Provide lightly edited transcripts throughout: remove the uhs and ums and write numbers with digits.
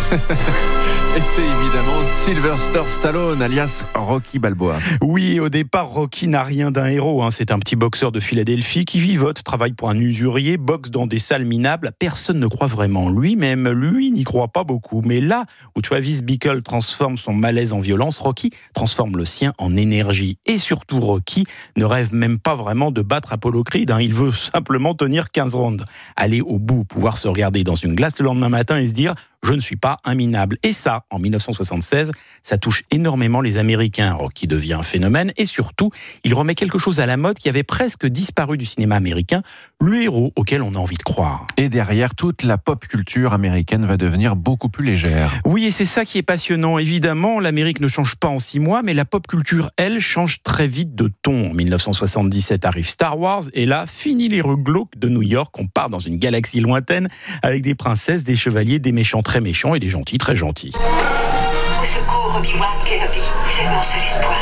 Et c'est évidemment Sylvester Stallone, alias Rocky Balboa. Oui, au départ, Rocky n'a rien d'un héros. C'est un petit boxeur de Philadelphie qui vivote, travaille pour un usurier, boxe dans des salles minables. Personne ne croit vraiment en lui, même lui n'y croit pas beaucoup. Mais là où Travis Bickle transforme son malaise en violence, Rocky transforme le sien en énergie. Et surtout, Rocky ne rêve même pas vraiment de battre Apollo Creed. Il veut simplement tenir 15 rounds. Aller au bout, pouvoir se regarder dans une glace le lendemain matin et se dire « je ne suis pas un minable ». Et ça, en 1976, ça touche énormément les Américains. Rocky devient un phénomène et surtout, il remet quelque chose à la mode qui avait presque disparu du cinéma américain, le héros auquel on a envie de croire. Et derrière, toute la pop culture américaine va devenir beaucoup plus légère. Oui, et c'est ça qui est passionnant. Évidemment, l'Amérique ne change pas en 6 mois, mais la pop culture, elle, change très vite de ton. En 1977 arrive Star Wars, et là, fini les rues glauques de New York. On part dans une galaxie lointaine avec des princesses, des chevaliers, des méchants très méchants et des gentils très gentils. Au secours, Obi-Wan Kenobi, vous êtes mon seul espoir.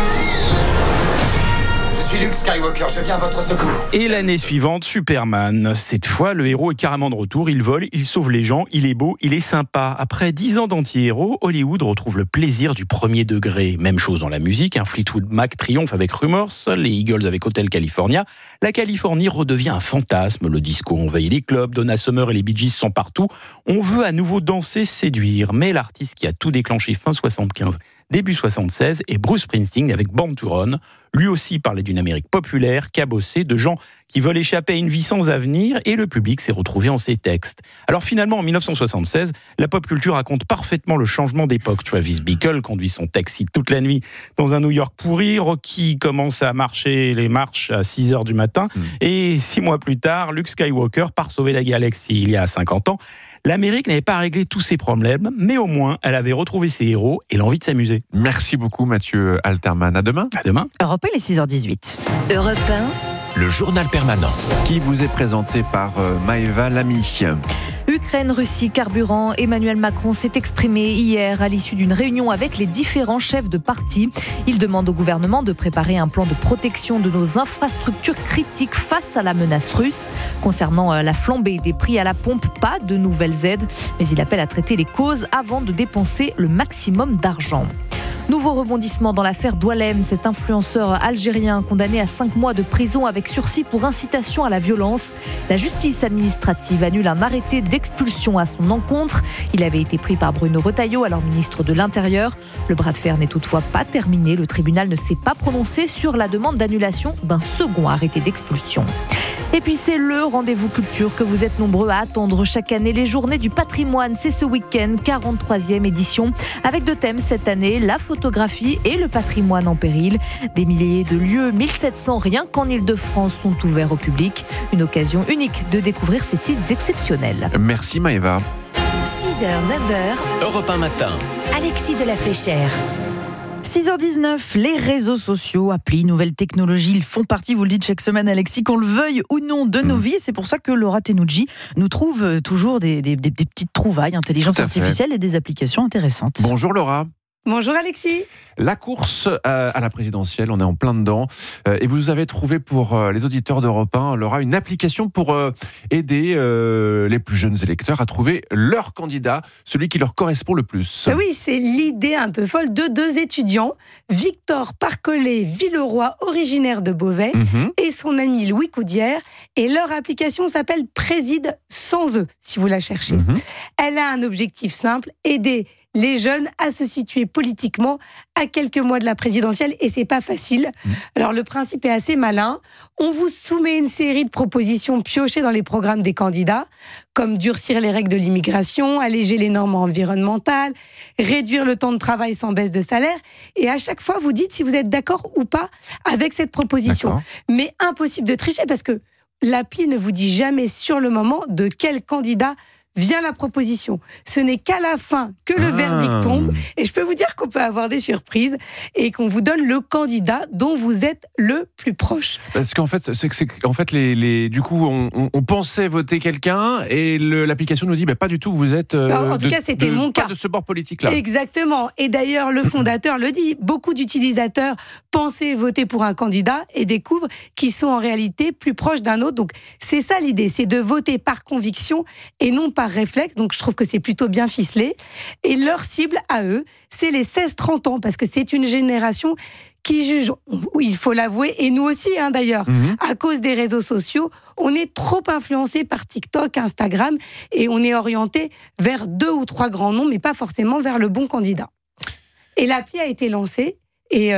Je suis Luke Skywalker, je viens à votre secours. Et l'année suivante, Superman. Cette fois, le héros est carrément de retour. Il vole, il sauve les gens, il est beau, il est sympa. Après 10 ans d'anti-héros, Hollywood retrouve le plaisir du premier degré. Même chose dans la musique. Fleetwood Mac triomphe avec Rumors, les Eagles avec Hotel California. La Californie redevient un fantasme. Le disco envahit les clubs, Donna Summer et les Bee Gees sont partout. On veut à nouveau danser, séduire. Mais l'artiste qui a tout déclenché fin 75, début 76, est Bruce Springsteen avec Born to Run. Lui aussi parlait d'une Amérique populaire, cabossée, de gens qui veulent échapper à une vie sans avenir, et le public s'est retrouvé en ses textes. Alors finalement, en 1976, la pop culture raconte parfaitement le changement d'époque. Travis Bickle conduit son taxi toute la nuit dans un New York pourri. Rocky commence à marcher les marches à 6h du matin. Et 6 mois plus tard, Luke Skywalker part sauver la galaxie. Il y a 50 ans, l'Amérique n'avait pas réglé tous ses problèmes, mais au moins, elle avait retrouvé ses héros et l'envie de s'amuser. Merci beaucoup Mathieu Alterman. À demain. À demain. Europe 1, il est 6h18. Europe 1, le journal permanent. Qui vous est présenté par Maëva Lamy. Ukraine, Russie, carburant. Emmanuel Macron s'est exprimé hier à l'issue d'une réunion avec les différents chefs de parti. Il demande au gouvernement de préparer un plan de protection de nos infrastructures critiques face à la menace russe. Concernant la flambée des prix à la pompe, pas de nouvelles aides, mais il appelle à traiter les causes avant de dépenser le maximum d'argent. Nouveau rebondissement dans l'affaire Doualem, cet influenceur algérien condamné à 5 mois de prison avec sursis pour incitation à la violence. La justice administrative annule un arrêté d'expulsion à son encontre. Il avait été pris par Bruno Retailleau, alors ministre de l'Intérieur. Le bras de fer n'est toutefois pas terminé. Le tribunal ne s'est pas prononcé sur la demande d'annulation d'un second arrêté d'expulsion. Et puis c'est le rendez-vous culture que vous êtes nombreux à attendre chaque année. Les Journées du patrimoine, c'est ce week-end, 43e édition, avec 2 thèmes cette année, la photographie et le patrimoine en péril. Des milliers de lieux, 1700 rien qu'en Ile-de-France, sont ouverts au public. Une occasion unique de découvrir ces sites exceptionnels. Merci Maëva. 6h, 9h, Europe 1 matin. Alexis de la Fléchère. 6h19, les réseaux sociaux, applis, nouvelles technologies, ils font partie, vous le dites chaque semaine Alexis, qu'on le veuille ou non, de nos vies. Et c'est pour ça que Laura Tenouji nous trouve toujours des petites trouvailles, intelligence artificielle et des applications intéressantes. Bonjour Laura. Bonjour Alexis. La course à la présidentielle, on est en plein dedans. Et vous avez trouvé pour les auditeurs d'Europe 1, Laura, une application pour aider les plus jeunes électeurs à trouver leur candidat, celui qui leur correspond le plus. Oui, c'est l'idée un peu folle de 2 étudiants, Victor Parcollet-Villeroy, originaire de Beauvais, et son ami Louis Coudière. Et leur application s'appelle Préside sans eux, si vous la cherchez. Elle a un objectif simple, aider les jeunes à se situer politiquement à quelques mois de la présidentielle, et c'est pas facile. Alors le principe est assez malin. On vous soumet une série de propositions piochées dans les programmes des candidats, comme durcir les règles de l'immigration, alléger les normes environnementales, réduire le temps de travail sans baisse de salaire, et à chaque fois vous dites si vous êtes d'accord ou pas avec cette proposition. D'accord. Mais impossible de tricher parce que l'appli ne vous dit jamais sur le moment de quel candidat vient la proposition. Ce n'est qu'à la fin que le verdict tombe. Et je peux vous dire qu'on peut avoir des surprises et qu'on vous donne le candidat dont vous êtes le plus proche. Parce qu'en fait, du coup, on pensait voter quelqu'un et l'application nous dit pas du tout, vous êtes en tout cas, c'était mon cas. Pas de ce bord politique-là. Exactement. Et d'ailleurs, le fondateur le dit. Beaucoup d'utilisateurs pensaient voter pour un candidat et découvrent qu'ils sont en réalité plus proches d'un autre. Donc, c'est ça l'idée, c'est de voter par conviction et non par par réflexe, donc je trouve que c'est plutôt bien ficelé. Et leur cible à eux, c'est les 16-30 ans, parce que c'est une génération qui juge, oui, il faut l'avouer, et nous aussi d'ailleurs, à cause des réseaux sociaux, on est trop influencé par TikTok, Instagram, et on est orienté vers 2 ou 3 grands noms, mais pas forcément vers le bon candidat. Et l'appli a été lancée, et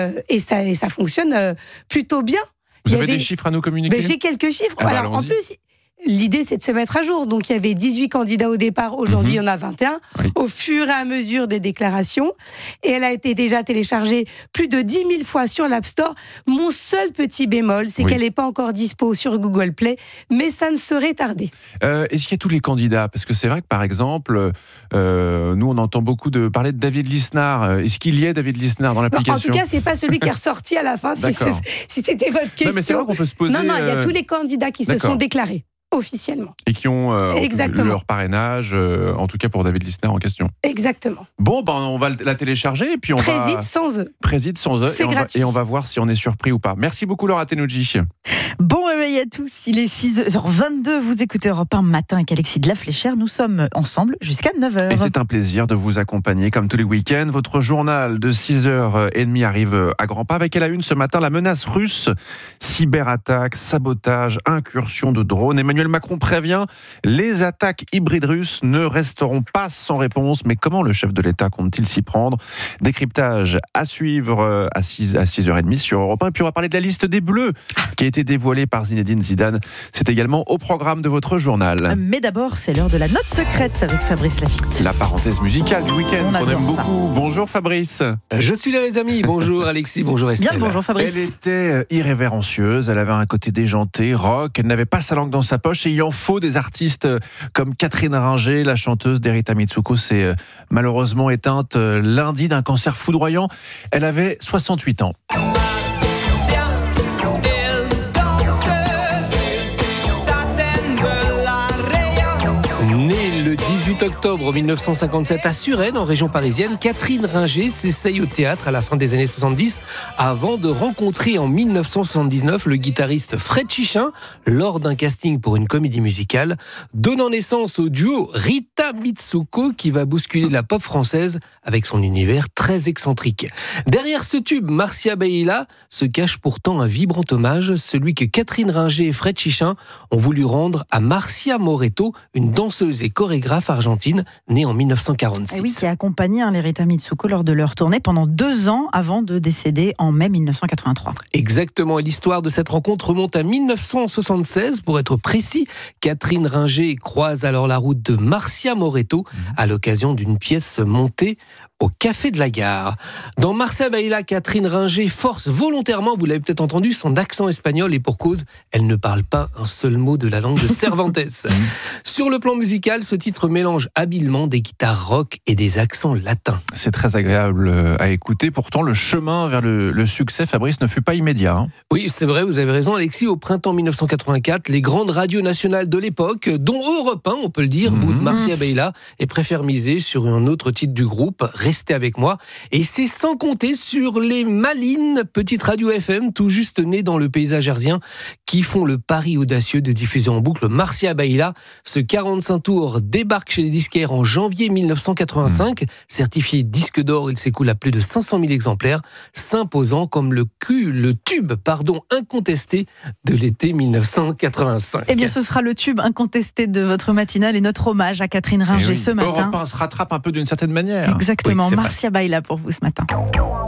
ça fonctionne plutôt bien. Vous avez des chiffres à nous communiquer ? J'ai quelques chiffres. Alors, en plus, l'idée, c'est de se mettre à jour. Donc, il y avait 18 candidats au départ. Aujourd'hui, il y en a 21. Oui. Au fur et à mesure des déclarations. Et elle a été déjà téléchargée plus de 10 000 fois sur l'App Store. Mon seul petit bémol, c'est qu'elle n'est pas encore dispo sur Google Play. Mais ça ne saurait tarder. Est-ce qu'il y a tous les candidats ? Parce que c'est vrai que, par exemple, nous, on entend beaucoup parler de David Lisnard. Est-ce qu'il y a David Lisnard dans l'application ? En tout cas, ce n'est pas celui qui est ressorti à la fin, si c'était votre question. Non, mais c'est vrai qu'on peut se poser... Non, il y a tous les candidats qui se sont déclarés. Officiellement. Et qui ont leur parrainage, en tout cas pour David Lisnard en question. Exactement. Bon, on va la télécharger et puis Préside sans eux. Préside sans eux. C'est gratuit. Et on va voir si on est surpris ou pas. Merci beaucoup Laura Tenucci. Bon réveil à tous, il est 6h22, vous écoutez Europe 1 matin avec Alexis de la Fléchère, nous sommes ensemble jusqu'à 9h. Et c'est un plaisir de vous accompagner comme tous les week-ends. Votre journal de 6h30 arrive à grands pas avec à la une ce matin la menace russe, cyberattaque, sabotage, incursion de drones. Emmanuel Macron prévient, les attaques hybrides russes ne resteront pas sans réponse. Mais comment le chef de l'État compte-t-il s'y prendre ? Décryptage à suivre à 6h30 sur Europe 1. Et puis on va parler de la liste des Bleus qui a été dévoilée par Zinedine Zidane. C'est également au programme de votre journal. Mais d'abord, c'est l'heure de la note secrète avec Fabrice Lafitte. La parenthèse musicale du week-end qu'on aime beaucoup. Bonjour Fabrice. Je suis là les amis. Bonjour Alexis, bonjour Estelle. Bien, bonjour Fabrice. Elle était irrévérencieuse, elle avait un côté déjanté, rock, elle n'avait pas sa langue dans sa poche et il en faut des artistes comme Catherine Ringer, la chanteuse d'Erita Mitsuko, s'est malheureusement éteinte lundi d'un cancer foudroyant. Elle avait 68 ans. Née le 18 octobre 1957 à Suresnes, en région parisienne, Catherine Ringer s'essaye au théâtre à la fin des années 70 avant de rencontrer en 1979 le guitariste Fred Chichin lors d'un casting pour une comédie musicale, donnant naissance au duo Rita Mitsuko qui va bousculer la pop française avec son univers très excentrique. Derrière ce tube, Marcia Baila se cache pourtant un vibrant hommage, celui que Catherine Ringer et Fred Chichin ont voulu rendre à Marcia Moretto, une danseuse et chorégraphe argentine née en 1946. Et oui, qui a accompagné Rita Mitsuko lors de leur tournée pendant 2 ans avant de décéder en mai 1983. Exactement, et l'histoire de cette rencontre remonte à 1976 pour être précis. Catherine Ringer croise alors la route de Marcia Moretto à l'occasion d'une pièce montée au Café de la Gare. Dans Marcia Baila, Catherine Ringer force volontairement, vous l'avez peut-être entendu, son accent espagnol et pour cause, elle ne parle pas un seul mot de la langue de Cervantes. Sur le plan musical, ce titre mélange habilement des guitares rock et des accents latins. C'est très agréable à écouter. Pourtant, le chemin vers le succès, Fabrice, ne fut pas immédiat. Oui, c'est vrai, vous avez raison, Alexis. Au printemps 1984, les grandes radios nationales de l'époque, dont Europe 1, on peut le dire, bout de Marcia Baila, et préfèrent miser sur un autre titre du groupe, Restez avec moi. Et c'est sans compter sur les malines petites radios FM, tout juste nées dans le paysage herzien, qui font le pari audacieux de diffuser en boucle Marcia Baila. Ce 45 tours débarque chez les disquaires en janvier 1985. Certifié disque d'or, il s'écoule à plus de 500 000 exemplaires, s'imposant comme le tube incontesté de l'été 1985. Eh bien, ce sera le tube incontesté de votre matinale et notre hommage à Catherine Ringer ce matin. Europe 1 se rattrape un peu d'une certaine manière. Exactement, Marcia Baila pour vous ce matin.